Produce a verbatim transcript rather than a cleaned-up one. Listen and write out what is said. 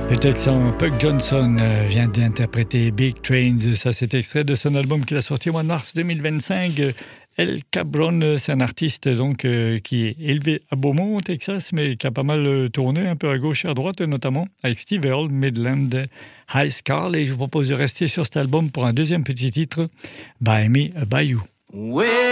Le Texan Puck Johnson vient d'interpréter Big Trains. Ça, c'est extrait de son album qu'il a sorti au mois de mars deux mille vingt-cinq. El Cabron, c'est un artiste donc euh, qui est élevé à Beaumont, au Texas, mais qui a pas mal tourné un peu à gauche et à droite, notamment avec Steve Earle, Midland High School. Et je vous propose de rester sur cet album pour un deuxième petit titre, Buy Me a Bayou. Ouais.